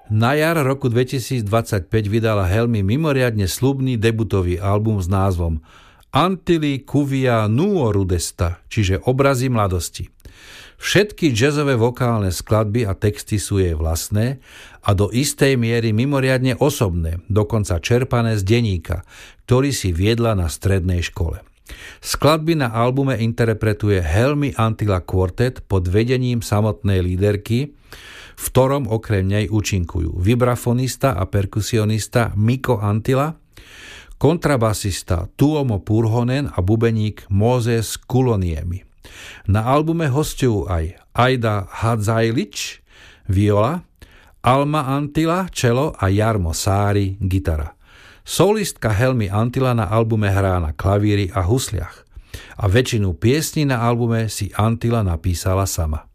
Na jar roku 2025 vydala Helmi mimoriadne sľubný debutový album s názvom Antili Cuvia Nuo Rudesta, čiže Obrazy mladosti. Všetky jazzové vokálne skladby a texty sú jej vlastné a do istej miery mimoriadne osobné, dokonca čerpané z denníka, ktorý si viedla na strednej škole. Skladby na albume interpretuje Helmi Antila Quartet pod vedením samotnej líderky, v ktorom okrem nej účinkujú vibrafonista a perkusionista Mikko Antila, kontrabasista Tuomo Purhonen a bubeník Moses Kuloniemi. Na albume hostujú aj Aida Hadzajlič, viola, Alma Antila, čelo a Jarmo Sári, gitara. Solistka Helmi Antila na albume hrá na klavíri a husliach a väčšinu piesní na albume si Antila napísala sama.